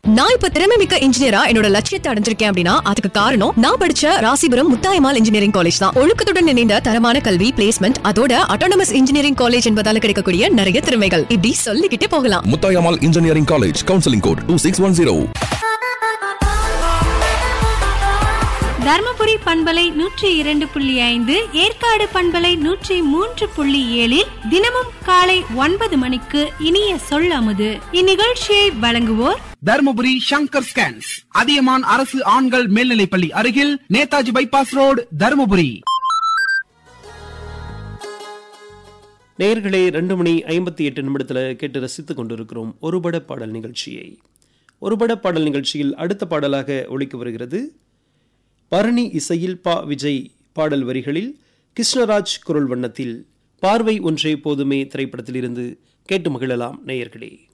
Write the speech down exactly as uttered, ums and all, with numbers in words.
நான் இப்ப திறமை மிக்க இன்ஜினியரா என்னோட லட்சியத்தை அடைஞ்சிருக்கேன் அப்படின்னா அதுக்கு காரணம் நான் படிச்ச ராசிபுரம் முத்தாயம்மாள் இன்ஜினியரிங் காலேஜ் தான். ஒழுக்கத்துடன் இணைந்த தரமான கல்வி, பிளேஸ்மெண்ட், அதோட அட்டானமஸ் இன்ஜினியரிங் காலேஜ் என்பதால கிடைக்கக்கூடிய நிறைய திறமைகள் இப்படி சொல்லிக்கிட்டே போகலாம். Muthayammal engineering college, counselling code two six one zero. Dharmapuri பண்பலை நூற்றி இரண்டு புள்ளி ஐந்து, ஏற்காடு பண்பலை நூற்றி மூன்று புள்ளி ஏழில் தினமும் காலை ஒன்பது மணிக்கு இனிய சொல்லமுது. இந்நிகழ்ச்சியை வழங்குவோர் தர்மபுரி சங்கர் ஸ்கேன்ஸ், அதியமான் அரசு ஆண்கள் மேல்நிலைப்பள்ளி அருகில், நேதாஜி பைபாஸ் ரோடு, தர்மபுரி. நேயர்களே, ரெண்டு மணி ஐம்பத்தி எட்டு நிமிடத்தில் கேட்டு ரசித்துக் கொண்டிருக்கிறோம் ஒருபட பாடல் நிகழ்ச்சியை. ஒருபட பாடல் நிகழ்ச்சியில் அடுத்த பாடலாக ஒலிக்க வருகிறது பரணி இசையில் பா விஜய் பாடல் வரிகளில் கிருஷ்ணராஜ் குரல் வண்ணத்தில் பார்வை ஒன்றே போதுமே திரைப்படத்திலிருந்து கேட்டு மகிழலாம் நேயர்களே.